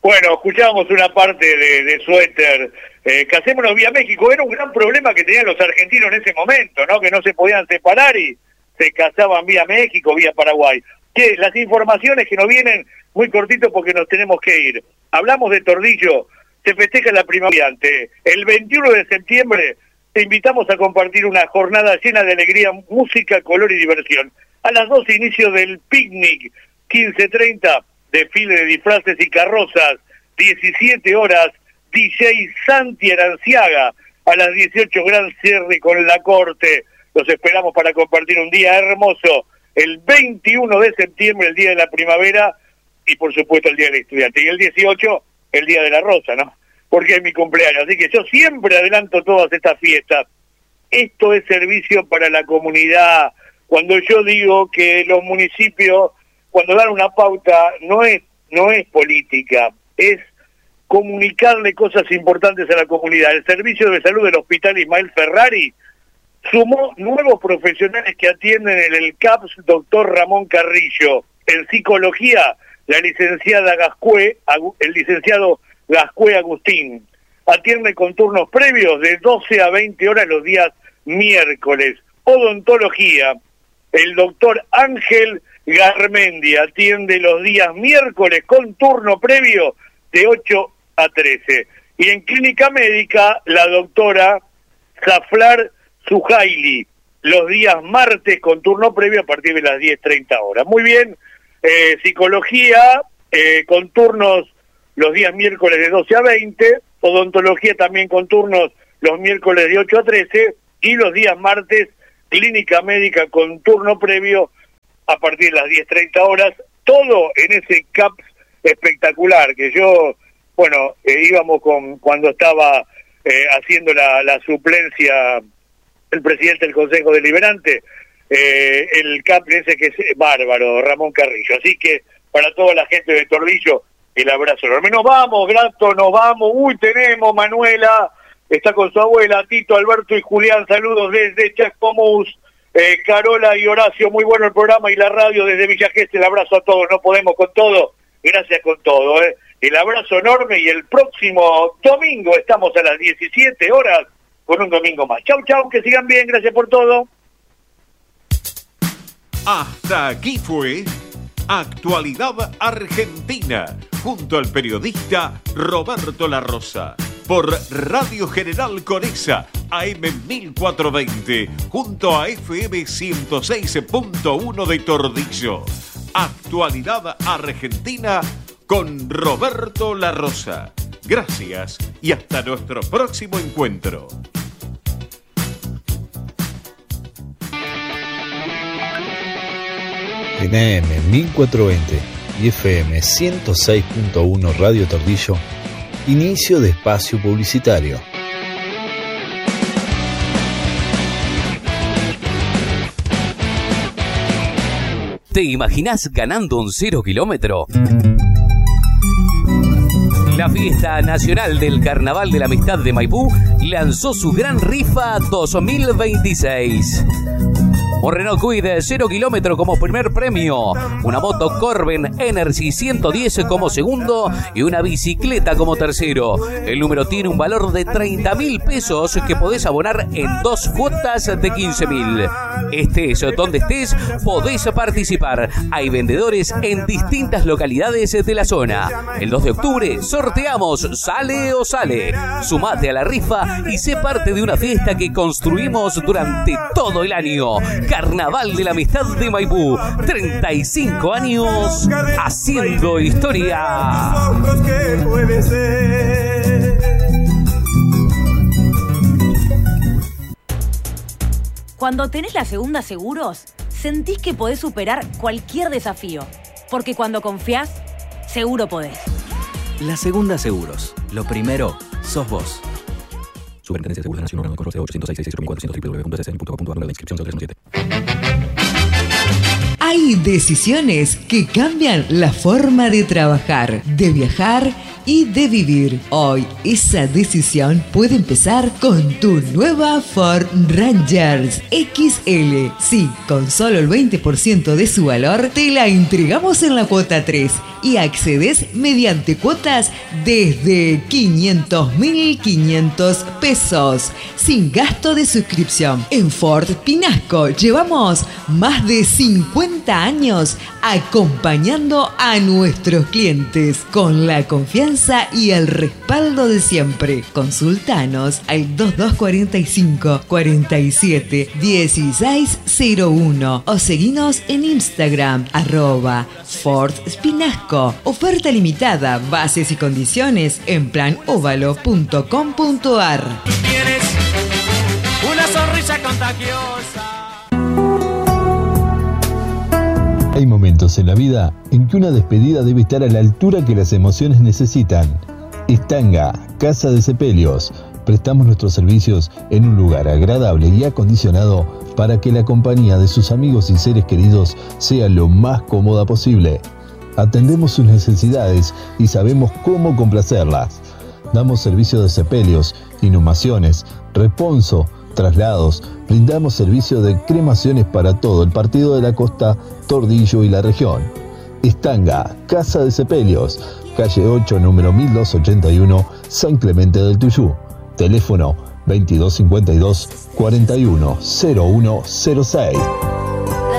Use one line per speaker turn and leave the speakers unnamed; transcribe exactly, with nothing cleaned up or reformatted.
Bueno, escuchábamos una parte de, de Suéter, eh, Casémonos vía México. Era un gran problema que tenían los argentinos en ese momento, ¿no? Que no se podían separar y se casaban vía México, vía Paraguay. Que las informaciones que nos vienen muy cortito porque nos tenemos que ir. Hablamos de Tordillo, se festeja la primavera. El veintiuno de septiembre te invitamos a compartir una jornada llena de alegría, música, color y diversión. A las doce, inicio del picnic, quince treinta, desfile de disfraces y carrozas, diecisiete horas, D J Santi Aranciaga, a las dieciocho, gran cierre con la corte. Los esperamos para compartir un día hermoso, el veintiuno de septiembre, el día de la primavera, y por supuesto el día del estudiante. Y el dieciocho, el día de la rosa, ¿no? Porque es mi cumpleaños. Así que yo siempre adelanto todas estas fiestas. Esto es servicio para la comunidad. Cuando yo digo que los municipios, cuando dan una pauta, no es, no es política, es comunicarle cosas importantes a la comunidad. El servicio de salud del Hospital Ismael Ferrari sumó nuevos profesionales que atienden en el C A P S doctor Ramón Carrillo. En psicología, la licenciada Gascue, el licenciado Gascue Agustín. Atiende con turnos previos de doce a veinte horas los días miércoles. Odontología, el doctor Ángel Garmendia atiende los días miércoles con turno previo de ocho a trece. Y en clínica médica, la doctora Zaflar Sujaili, los días martes con turno previo a partir de las diez treinta horas. Muy bien, eh, psicología eh, con turnos los días miércoles de doce a veinte, odontología también con turnos los miércoles de ocho a trece, y los días martes, clínica médica con turno previo a partir de las diez treinta horas, todo en ese C A P S espectacular, que yo, bueno, eh, íbamos con cuando estaba eh, haciendo la, la suplencia el presidente del Consejo Deliberante, eh, el C A P S ese que es bárbaro, Ramón Carrillo. Así que para toda la gente de Tordillo, el abrazo enorme. Nos vamos, Grato, nos vamos. Uy, tenemos Manuela, está con su abuela, Tito, Alberto y Julián, saludos desde Chascomús. Eh, Carola y Horacio, muy bueno el programa y la radio desde Villa Gesell. El abrazo a todos, no podemos con todo, gracias con todo. Eh. El abrazo enorme y el próximo domingo estamos a las diecisiete horas con un domingo más. Chau, chau, que sigan bien, gracias por todo.
Hasta aquí fue Actualidad Argentina, junto al periodista Roberto La Rosa, por Radio General Conesa, A M mil cuatrocientos veinte, junto a F M ciento seis punto uno de Tordillo. Actualidad Argentina con Roberto La Rosa. Gracias y hasta nuestro próximo encuentro.
En A M mil cuatrocientos veinte y F M ciento seis punto uno Radio Tordillo, inicio de espacio publicitario.
¿Te imaginás ganando un cero kilómetro? La Fiesta Nacional del Carnaval de la Amistad de Maipú lanzó su gran rifa dos mil veintiséis. Un Renault Kwid cero kilómetro como primer premio, una moto Corben Energy ciento diez como segundo y una bicicleta como tercero. El número tiene un valor de treinta mil pesos que podés abonar en dos cuotas de quince mil. Estés donde estés, podés participar. Hay vendedores en distintas localidades de la zona. El dos de octubre sorteamos Sale o Sale. Sumate a la rifa y sé parte de una fiesta que construimos durante todo el año. Carnaval de la Amistad de Maipú, treinta y cinco años haciendo historia.
Cuando tenés la Segunda Seguros, sentís que podés superar cualquier desafío. Porque cuando confiás, seguro podés.
La Segunda Seguros. Lo primero, sos vos. Superintendencia de Seguros de Nación, ochocientos seis, seiscientos seis, seis cero cuatrocientos, w w w punto s s n punto gov punto a r, la inscripción cero tres uno siete.
Hay decisiones que cambian la forma de trabajar, de viajar y de vivir. Hoy esa decisión puede empezar con tu nueva Ford Rangers X L. Sí, con solo el veinte por ciento de su valor te la entregamos en la cuota tres y accedes mediante cuotas desde quinientos mil quinientos pesos, sin gasto de suscripción. En Ford Pinasco llevamos más de cincuenta años acompañando a nuestros clientes con la confianza y el respaldo de siempre. Consultanos al dos dos cuatro cinco, cuatro siete, uno seis cero uno o seguinos en Instagram arroba Ford Pinasco. Oferta limitada, bases y condiciones en plan óvalo punto com punto ar.
Tienes una sonrisa contagiosa.
Hay momentos en la vida en que una despedida debe estar a la altura que las emociones necesitan. Estanga, Casa de Sepelios. Prestamos nuestros servicios en un lugar agradable y acondicionado para que la compañía de sus amigos y seres queridos sea lo más cómoda posible. Atendemos sus necesidades y sabemos cómo complacerlas. Damos servicio de sepelios, inhumaciones, reponso, traslados. Brindamos servicio de cremaciones para todo el partido de la costa, Tordillo y la región. Estanga, Casa de Sepelios, calle ocho, número mil doscientos ochenta y uno, San Clemente del Tuyú. Teléfono veintidós cincuenta y dos, cuarenta y uno, cero uno cero seis.